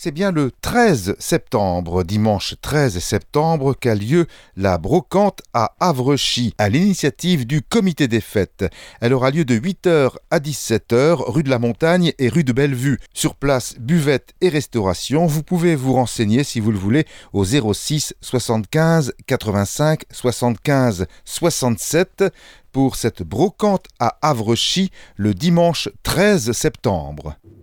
c'est bien le 13 septembre, dimanche 13 septembre, qu'a lieu la brocante à Havrechy, à l'initiative du comité des fêtes. Elle aura lieu de 8h à 17h, rue de la Montagne et rue de Bellevue. Sur place, buvette et restauration. Vous pouvez vous renseigner, si vous le voulez, au 06 75 85 75 67 pour cette brocante à Havrechy le dimanche 13 septembre.